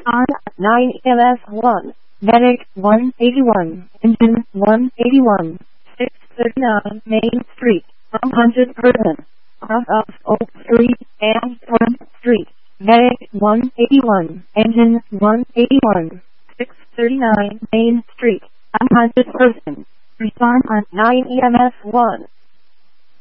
On 9 EMS 1, Medic 181, Engine 181, 639 Main Street, 100 person, cross of Oak Street and Front Street, Medic 181, Engine 181, 639 Main Street, 100 person, respond on 9 EMS 1.